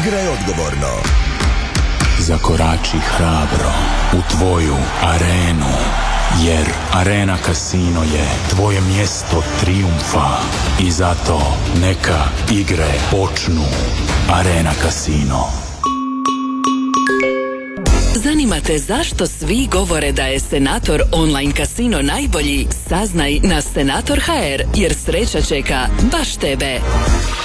Igraj odgovorno. Zakorači hrabro u tvoju arenu, jer Arena Casino je tvoje mjesto trijumfa i zato neka igre počnu. Arena Casino. Zanima te zašto svi govore da je Senator online kasino najbolji? Saznaj na Senator.hr jer sreća čeka baš tebe.